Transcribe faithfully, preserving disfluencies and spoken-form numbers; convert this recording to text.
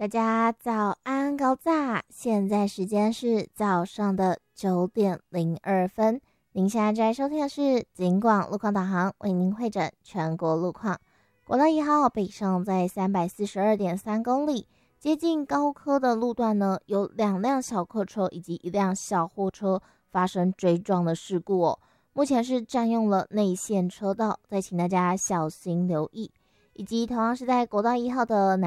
大家早安高炸，现在时间是早上的九点零二分。您现在在收听的是警广路况导航，为您会诊全国路况。国道一号北上在三百四十二点三公里，接近高科的路段呢，有两辆小客车以及一辆小货车发生追撞的事故哦。目前是占用了内线车道，再请大家小心留意。以及同样是在国道一号的南